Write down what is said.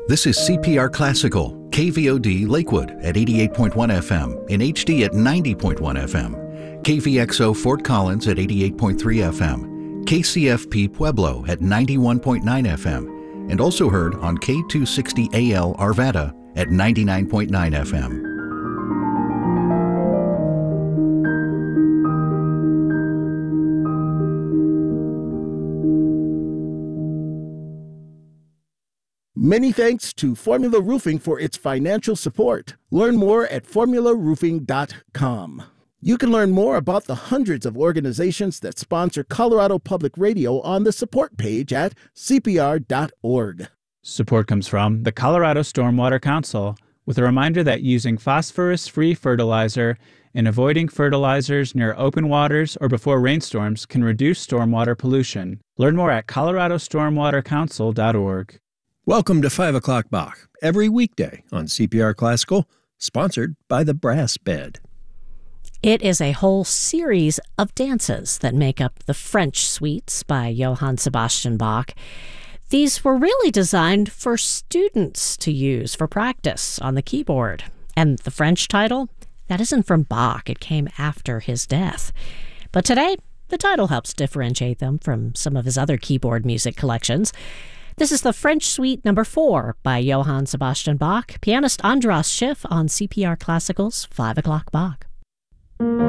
This is CPR Classical, KVOD Lakewood at 88.1 FM, in HD at 90.1 FM, KVXO Fort Collins at 88.3 FM, KCFP Pueblo at 91.9 FM, and also heard on K260AL Arvada at 99.9 FM. Many thanks to Formula Roofing for its financial support. Learn more at formularoofing.com. You can learn more about the hundreds of organizations that sponsor Colorado Public Radio on the support page at cpr.org. Support comes from the Colorado Stormwater Council, with a reminder that using phosphorus-free fertilizer and avoiding fertilizers near open waters or before rainstorms can reduce stormwater pollution. Learn more at coloradostormwatercouncil.org. Welcome to 5 o'clock Bach, every weekday on CPR Classical, sponsored by the Brass Bed. It is a whole series of dances that make up the French suites by Johann Sebastian Bach. These were really designed for students to use for practice on the keyboard. And the French title? That isn't from Bach. It came after his death. But today, the title helps differentiate them from some of his other keyboard music collections. This is the French Suite No. 4 by Johann Sebastian Bach, pianist Andras Schiff on CPR Classical's 5 o'clock Bach.